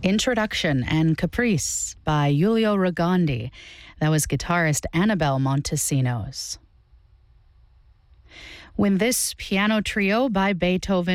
Introduction and Caprice by Giulio Rogondi. That was guitarist Annabelle Montesinos. When this piano trio by Beethoven